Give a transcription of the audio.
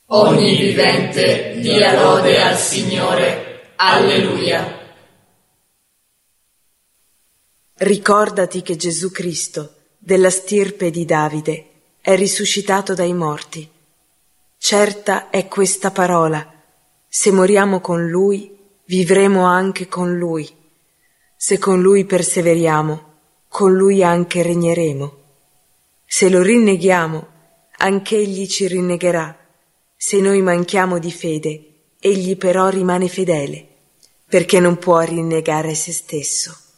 Ogni vivente dia lode al Signore. Alleluia. Ricordati che Gesù Cristo, della stirpe di Davide, è risuscitato dai morti. Certa è questa parola: se moriamo con Lui, vivremo anche con Lui. Se con Lui perseveriamo, con Lui anche regneremo. Se lo rinneghiamo, anche Egli ci rinnegherà. Se noi manchiamo di fede, Egli però rimane fedele, perché non può rinnegare se stesso.